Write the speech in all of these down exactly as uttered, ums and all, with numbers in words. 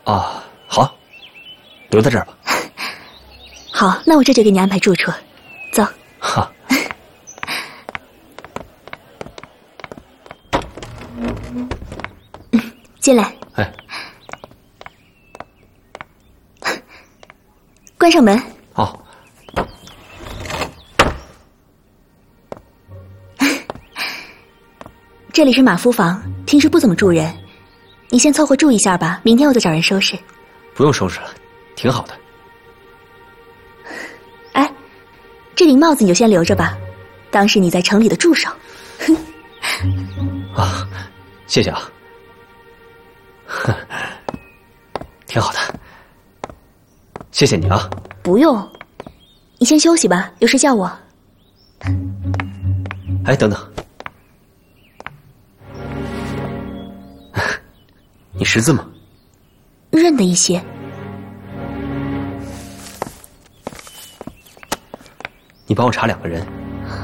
啊，好，留在这儿吧。 好，那我这就给你安排住处，走。 哈。 进来。 哎。 关上门。 好。 这里是马夫房，平时不怎么住人，你先凑合住一下吧，明天我就找人收拾。 不用收拾了，挺好的。 哎，这顶帽子你就先留着吧，当是你在城里的助手。 啊，谢谢啊。挺好的，谢谢你啊。 不用，你先休息吧，有事叫我。 哎，等等，你识字吗？ 认得一些。 你帮我查两个人。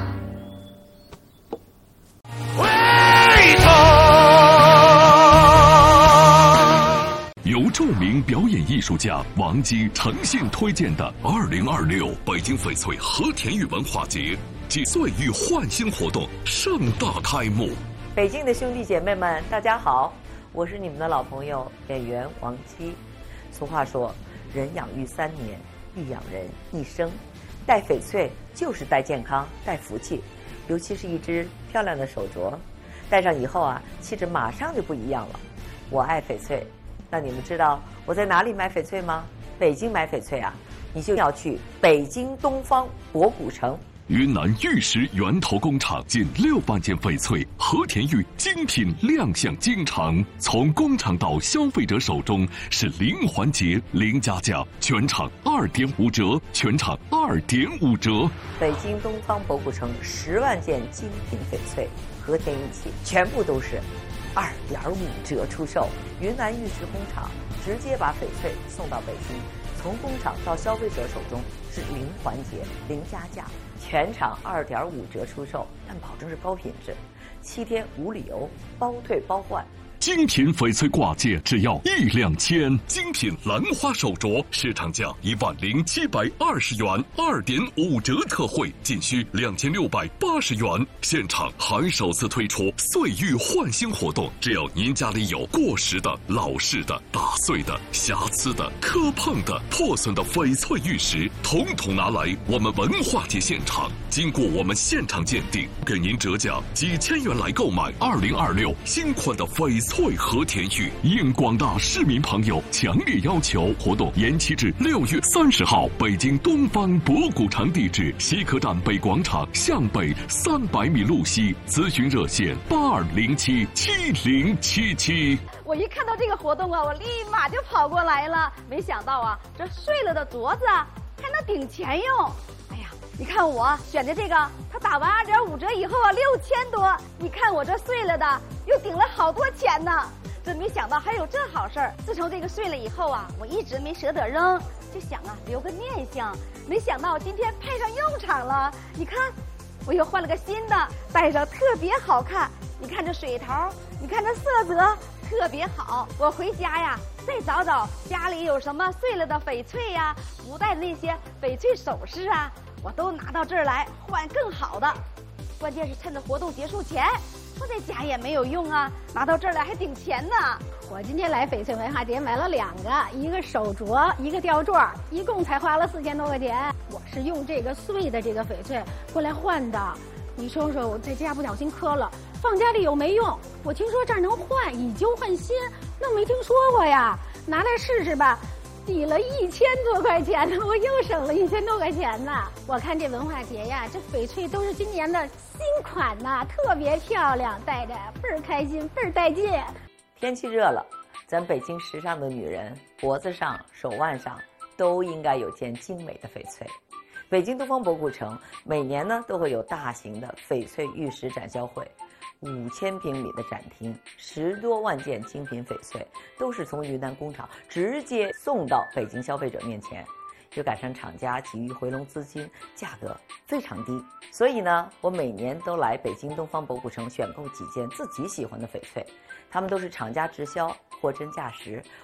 由著名表演艺术家王姬诚信推荐的二零二六北京翡翠和田玉文化节暨岁玉焕新活动盛大开幕。 北京的兄弟姐妹们，大家好，我是你们的老朋友演员王姬。俗话说，人养育三年，玉养人一生。戴翡翠就是戴健康、戴福气，尤其是一只漂亮的手镯，戴上以后啊，气质马上就不一样了。我爱翡翠。那你们知道我在哪里买翡翠吗？北京买翡翠啊，你就要去北京东方博古城。 云南玉石源头工厂近六万件翡翠和田玉精品亮相京城，从工厂到消费者手中是零环节、零加价，全场二点五折，全场二点五折。 北京东方博古城十万件精品翡翠和田玉器，全部都是二点五折出售。云南玉石工厂直接把翡翠送到北京，从工厂到消费者手中是零环节、零加价，全场二点五折出售，但保证是高品质，七天无理由，包退包换。 精品翡翠挂件只要一两千，精品兰花手镯市场价一万零七百二十元，二点五折特惠，仅需两千六百八十元。现场还首次推出岁玉焕新活动，只要您家里有过时的、老式的、打碎的、瑕疵的、磕碰的、破损的翡翠玉石，统统拿来我们文化节现场，经过我们现场鉴定，给您折价几千元来购买二零二六新款的翡翠。翠和田玉应广大市民朋友强烈要求，活动延期至六月三十号。北京东方博古城地址：西客站北广场向北三百米路西，咨询热线八二零七七零七七。 我一看到这个活动啊，我立马就跑过来了。没想到啊，这碎了的镯子啊还能顶钱用。哎呀，你看我选的这个，它打完二点五折以后啊，六千多。你看我这碎了的，又顶了好多钱呢。真没想到还有这好事儿。自从这个碎了以后啊，我一直没舍得扔，就想啊留个念想。没想到今天派上用场了。你看，我又换了个新的，戴上特别好看。你看这水头，你看这色泽。特别好，我回家呀，再找找家里有什么碎了的翡翠呀，不戴的那些翡翠首饰啊，我都拿到这儿来换更好的。关键是趁着活动结束前，我在家也没有用啊，拿到这儿来还顶钱呢。 我今天来翡翠文化节买了两个，一个手镯，一个吊坠，一共才花了四千多块钱。我是用这个碎的这个翡翠过来换的。你说说，我在家不小心磕了，放家里有没用？我听说这儿能换，以旧换新，那没听说过呀。拿来试试吧，抵了一千多块钱呢，我又省了一千多块钱呢。我看这文化节呀，这翡翠都是今年的新款呐，特别漂亮，戴着倍儿开心，倍儿带劲。 天气热了，咱北京时尚的女人脖子上、手腕上都应该有件精美的翡翠。北京东方博古城每年呢都会有大型的翡翠玉石展销会，五千平米的展厅，十多万件精品翡翠都是从云南工厂直接送到北京消费者面前，又赶上厂家急于回笼资金，价格非常低，所以呢，我每年都来北京东方博古城选购几件自己喜欢的翡翠，他们都是厂家直销，货真价实，